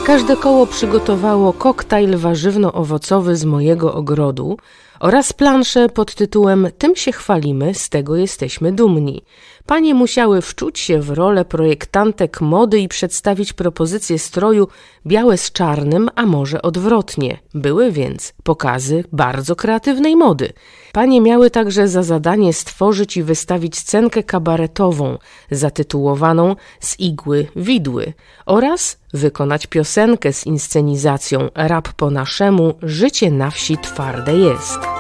Każde koło przygotowało koktajl warzywno-owocowy z mojego ogrodu oraz planszę pod tytułem „Tym się chwalimy, z tego jesteśmy dumni”. Panie musiały wczuć się w rolę projektantek mody i przedstawić propozycję stroju białe z czarnym, a może odwrotnie. Były więc pokazy bardzo kreatywnej mody. Panie miały także za zadanie stworzyć i wystawić scenkę kabaretową zatytułowaną „Z igły widły” oraz wykonać piosenkę z inscenizacją „Rap po naszemu, życie na wsi twarde jest”.